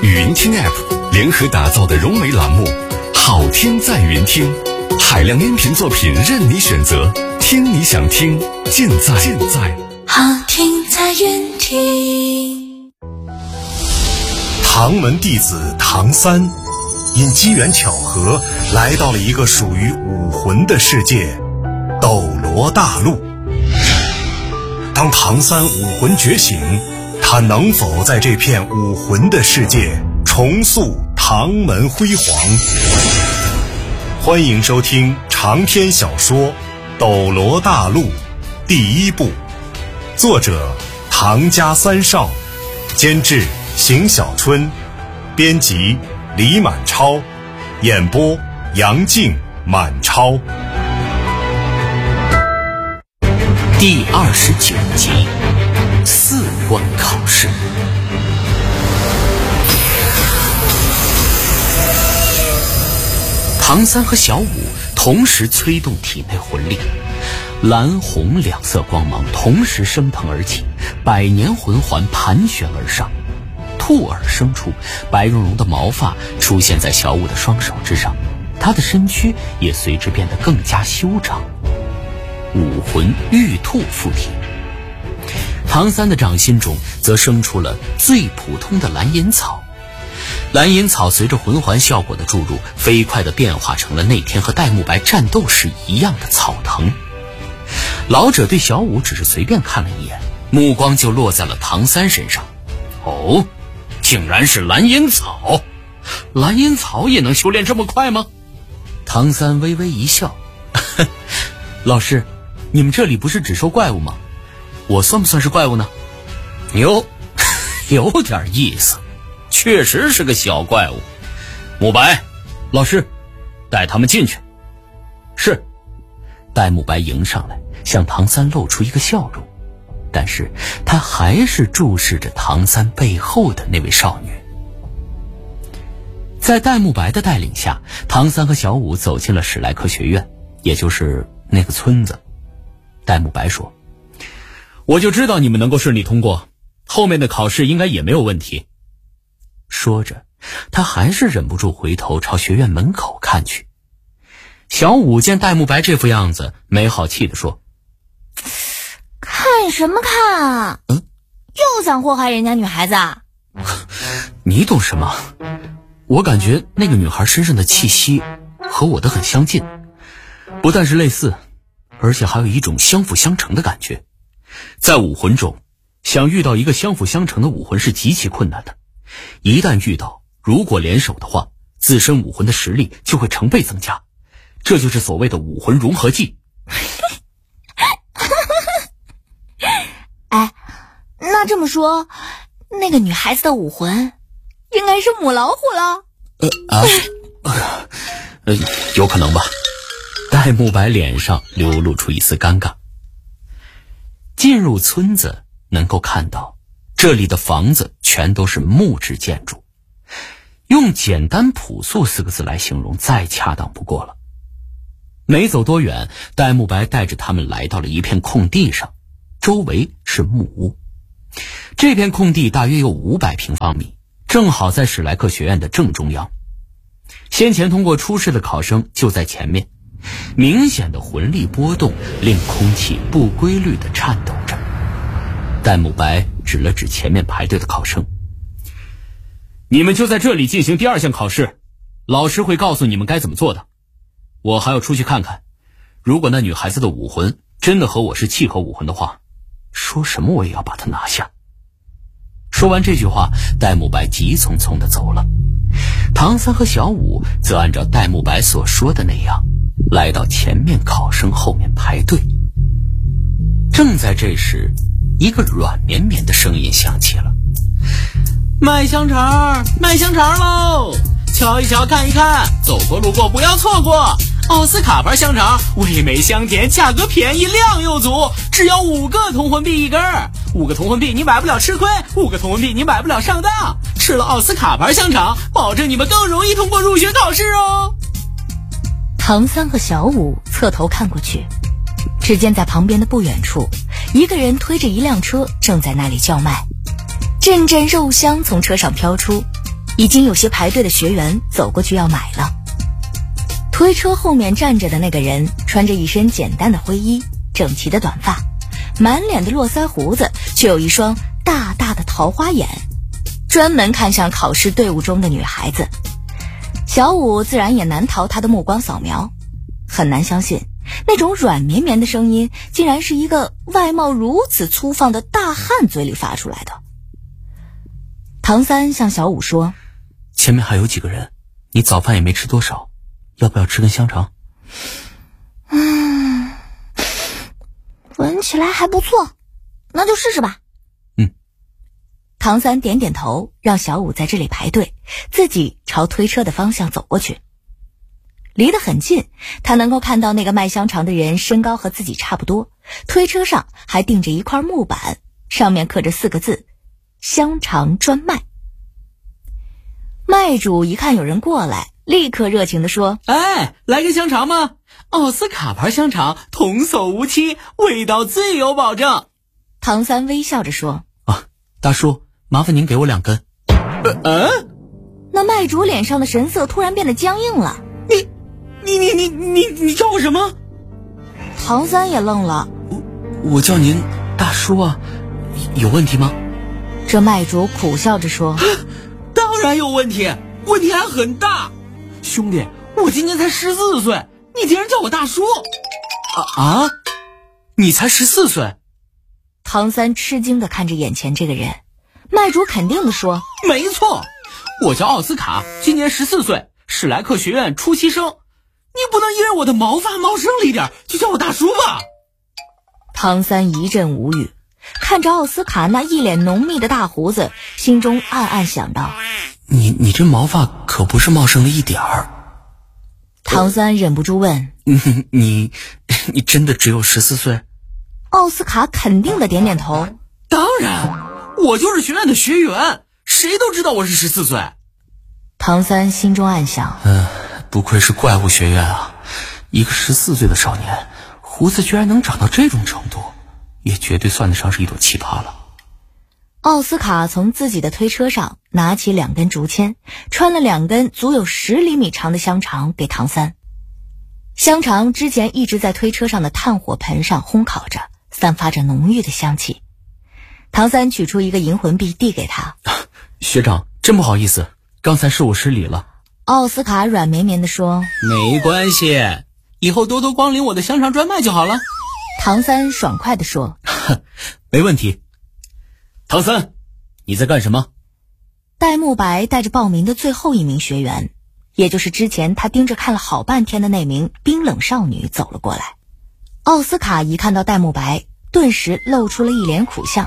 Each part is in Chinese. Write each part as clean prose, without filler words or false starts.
语音听 App 联合打造的融媒栏目好听在云听，海量音频作品任你选择，听你想听，尽在好听在云听。 唐门弟子唐三因机缘巧合来到了一个属于武魂的世界斗罗大陆。当唐三武魂觉醒，他能否在这片武魂的世界重塑唐门辉煌？欢迎收听长篇小说《斗罗大陆》第一部，作者唐家三少，监制邢小春，编辑李满超，演播杨静、满超。 第29集4关考试。唐三和小五同时催动体内魂力，蓝红两色光芒同时升腾而起，百年魂环盘旋而上，兔耳生出，白茸茸的毛发出现在小五的双手之上，他的身躯也随之变得更加修长。武魂玉兔附体。唐三的掌心中则生出了最普通的蓝银草，蓝银草随着魂环效果的注入，飞快地变化成了那天和戴沐白战斗时一样的草藤。老者对小五只是随便看了一眼，目光就落在了唐三身上。哦，竟然是蓝银草，蓝银草也能修炼这么快吗？唐三微微一笑，老师，你们这里不是只收怪物吗？我算不算是怪物呢？哟，有点意思，确实是个小怪物。沐白，老师，带他们进去。是。戴沐白迎上来，向唐三露出一个笑容，但是他还是注视着唐三背后的那位少女。在戴沐白的带领下，唐三和小五走进了史莱克学院，也就是那个村子。戴沐白说，我就知道你们能够顺利通过，后面的考试应该也没有问题。说着，他还是忍不住回头朝学院门口看去。小五见戴沐白这副样子，没好气地说， 看什么看啊？又想祸害人家女孩子啊？ 你懂什么？我感觉那个女孩身上的气息和我的很相近，不但是类似，而且还有一种相辅相成的感觉。在武魂中，想遇到一个相辅相成的武魂是极其困难的，一旦遇到，如果联手的话，自身武魂的实力就会成倍增加，这就是所谓的武魂融合技。 哎，那这么说，那个女孩子的武魂应该是母老虎了？ 有可能吧。戴沐白脸上流露出一丝尴尬。进入村子，能够看到这里的房子全都是木质建筑，用简单朴素4个字来形容再恰当不过了。没走多远，戴沐白带着他们来到了一片空地上，周围是木屋。这片空地大约有500平方米，正好在史莱克学院的正中央。先前通过初试的考生就在前面，明显的魂力波动令空气不规律地颤抖着。戴沐白指了指前面排队的考生，你们就在这里进行第2项考试，老师会告诉你们该怎么做的。我还要出去看看，如果那女孩子的武魂真的和我是契合武魂的话，说什么我也要把她拿下。说完这句话，戴沐白急匆匆地走了。唐三和小五则按照戴沐白所说的那样，来到前面考生后面排队。正在这时，一个软绵绵的声音响起了，卖香肠，卖香肠喽！瞧一瞧，看一看，走过路过不要错过。奥斯卡牌香肠，味美香甜，价格便宜，量又足，只要5个铜魂币一根，5个铜魂币你买不了吃亏，5个铜魂币你买不了上当。吃了奥斯卡牌香肠，保证你们更容易通过入学考试哦。 唐三和小五侧头看过去，只见在旁边的不远处，一个人推着一辆车正在那里叫卖，阵阵肉香从车上飘出， 已经有些排队的学员走过去要买了。推车后面站着的那个人穿着一身简单的灰衣，整齐的短发，满脸的络腮胡子，却有一双大大的桃花眼，专门看向考试队伍中的女孩子。小五自然也难逃他的目光扫描，很难相信那种软绵绵的声音竟然是一个外貌如此粗放的大汉嘴里发出来的。唐三向小五说， 前面还有几个人，你早饭也没吃多少，要不要吃根香肠？ 闻起来还不错，那就试试吧。唐三点点头，让小五在这里排队，自己朝推车的方向走过去。离得很近，他能够看到那个卖香肠的人身高和自己差不多，推车上还钉着一块木板，上面刻着4个字：香肠专卖。卖主一看有人过来，立刻热情地说， 哎，来根香肠吗？奥斯卡牌香肠，童叟无欺，味道最有保证。 唐三微笑着说， 大叔，麻烦您给我2根。 那卖主脸上的神色突然变得僵硬了。 你叫我什么？ 唐三也愣了。 我叫您大叔啊，有问题吗？ 这卖主苦笑着说， 当然有问题，问题还很大。兄弟，我今年才14岁，你竟然叫我大叔？你才14岁？ 唐三吃惊地看着眼前这个人。卖主肯定地说， 没错，我叫奥斯卡，今年14岁，史莱克学院初期生。你不能因为我的毛发茂盛了一点就叫我大叔吧？ 唐三一阵无语，看着奥斯卡那一脸浓密的大胡子，心中暗暗想到， 你这毛发可不是茂盛了一点儿。 唐三忍不住问， 你真的只有14岁？ 奥斯卡肯定的点点头， 当然，我就是学院的学员，谁都知道我是14岁。 唐三心中暗想， 不愧是怪物学院啊，一个14岁的少年，胡子居然能长到这种程度，也绝对算得上是一朵奇葩了。 奥斯卡从自己的推车上拿起2根竹签，穿了2根足有10厘米长的香肠给唐三。香肠之前一直在推车上的炭火盆上烘烤着，散发着浓郁的香气。唐三取出一个银魂币递给他， 学长，真不好意思，刚才是我失礼了。 奥斯卡软绵绵地说， 没关系，以后多多光临我的香肠专卖就好了。 唐三爽快地说， 没问题。唐三，你在干什么？ 戴沐白带着报名的最后一名学员，也就是之前他盯着看了好半天的那名冰冷少女走了过来。奥斯卡一看到戴沐白，顿时露出了一脸苦相。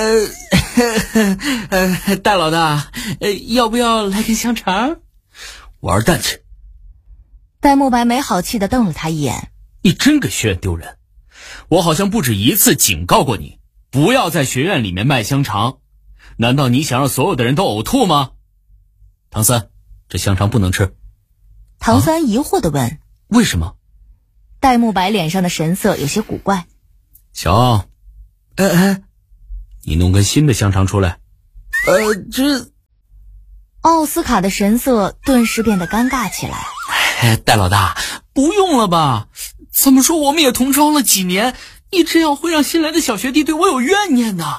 戴老大，要不要来根香肠？玩蛋去！ 戴沐白没好气地瞪了他一眼。 你真给学院丢人！我好像不止一次警告过你，不要在学院里面卖香肠。难道你想让所有的人都呕吐吗？唐三，这香肠不能吃。 唐三疑惑地问， 为什么？ 戴沐白脸上的神色有些古怪。 小奥，你弄根新的香肠出来。 奥斯卡的神色顿时变得尴尬起来。 戴老大，不用了吧？怎么说我们也同窗了几年，你这样会让新来的小学弟对我有怨念的。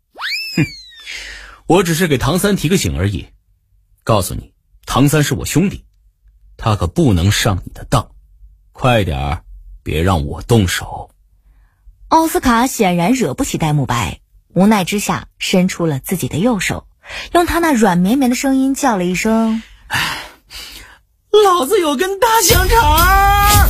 我只是给唐三提个醒而已，告诉你，唐三是我兄弟，他可不能上你的当，快点儿，别让我动手。 奥斯卡显然惹不起戴沐白，无奈之下伸出了自己的右手，用他那软绵绵的声音叫了一声， 老子有根大香肠。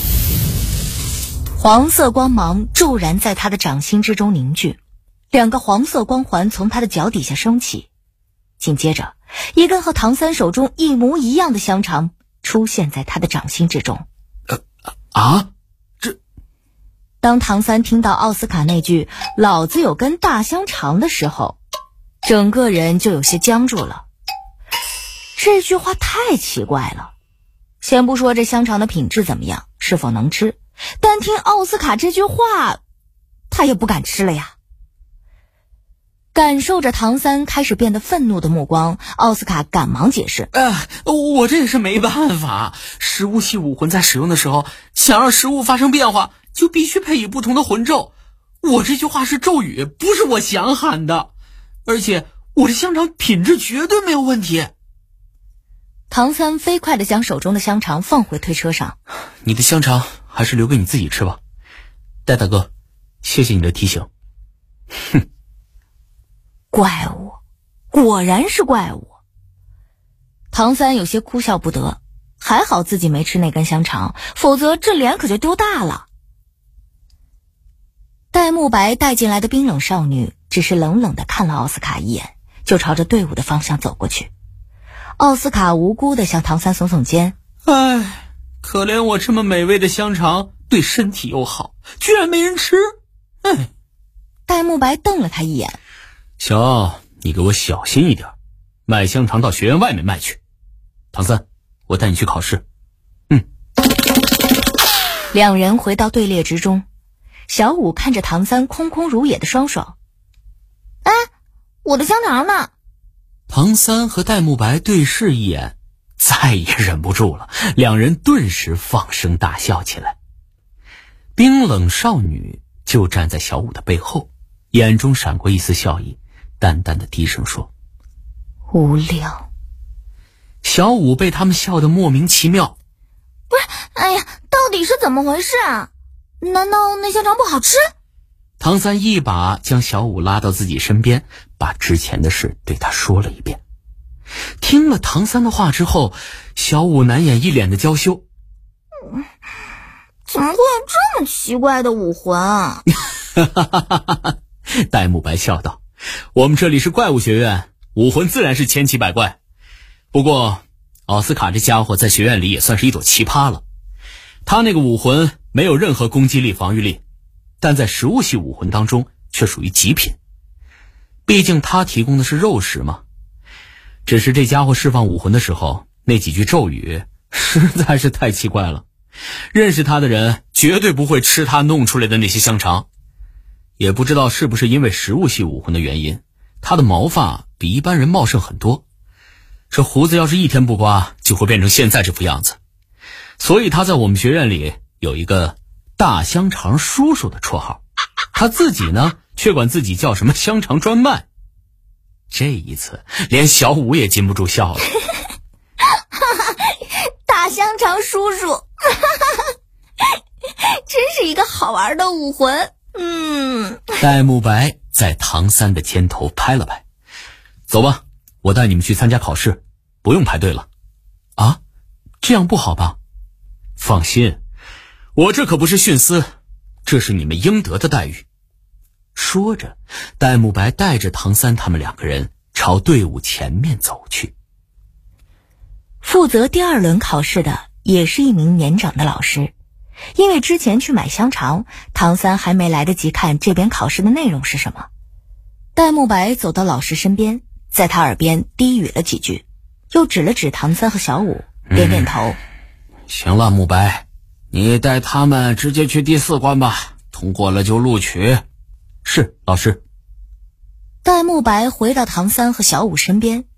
黄色光芒骤然在他的掌心之中凝聚，2个黄色光环从他的脚底下升起，紧接着一根和唐三手中一模一样的香肠出现在他的掌心之中。当唐三听到奥斯卡那句老子有根大香肠的时候，整个人就有些僵住了。这句话太奇怪了，先不说这香肠的品质怎么样，是否能吃，单听奥斯卡这句话，他也不敢吃了呀。 感受着唐三开始变得愤怒的目光，奥斯卡赶忙解释： 我这也是没办法，食物系武魂在使用的时候，想让食物发生变化，就必须配以不同的魂咒。我这句话是咒语，不是我想喊的，而且我的香肠品质绝对没有问题。 唐三飞快地将手中的香肠放回推车上。 你的香肠还是留给你自己吃吧，戴大哥，谢谢你的提醒。哼， 怪物，果然是怪物。唐三有些哭笑不得，还好自己没吃那根香肠，否则这脸可就丢大了。戴沐白带进来的冰冷少女只是冷冷地看了奥斯卡一眼，就朝着队伍的方向走过去。奥斯卡无辜地向唐三耸耸肩： 可怜我这么美味的香肠，对身体又好，居然没人吃。 戴沐白瞪了他一眼： 小，你给我小心一点，卖香肠到学院外面卖去。唐三，我带你去考试。 两人回到队列之中，小五看着唐三空空如也的双手：我的香肠呢？ 唐三和戴沐白对视一眼，再也忍不住了，两人顿时放声大笑起来。冰冷少女就站在小五的背后，眼中闪过一丝笑意，淡淡的低声说： 无聊。 小五被他们笑得莫名其妙。 不是，到底是怎么回事啊？难道那香肠不好吃？ 唐三一把将小五拉到自己身边，把之前的事对他说了一遍。听了唐三的话之后，小五难掩一脸的娇羞。 怎么会有这么奇怪的武魂啊？ 戴沐白笑道：我们这里是怪物学院，武魂自然是千奇百怪。不过奥斯卡这家伙在学院里也算是一朵奇葩了。他那个武魂没有任何攻击力防御力，但在食物系武魂当中却属于极品。毕竟他提供的是肉食嘛。只是这家伙释放武魂的时候，那几句咒语实在是太奇怪了。认识他的人绝对不会吃他弄出来的那些香肠。也不知道是不是因为食物系武魂的原因，他的毛发比一般人茂盛很多。这胡子要是一天不刮，就会变成现在这副样子。所以他在我们学院里有一个大香肠叔叔的绰号，他自己呢却管自己叫什么香肠专卖。这一次连小五也禁不住笑了。 大香肠叔叔，真是一个好玩的武魂。 戴沐白在唐三的肩头拍了拍：走吧，我带你们去参加考试，不用排队了。这样不好吧？放心，我这可不是徇私，这是你们应得的待遇。说着，戴沐白带着唐三他们两个人朝队伍前面走去。 负责第二轮考试的也是一名年长的老师，因为之前去买香肠，唐三还没来得及看这边考试的内容是什么。戴沐白走到老师身边，在他耳边低语了几句，又指了指唐三和小五，点点头。 行了，沐白，你带他们直接去第4关吧，通过了就录取。是，老师。 戴沐白回到唐三和小五身边，